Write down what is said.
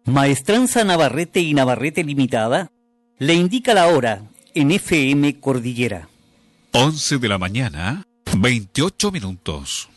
Maestranza Navarrete y Navarrete Limitada le indica la hora en FM Cordillera. 11 de la mañana, 28 minutos.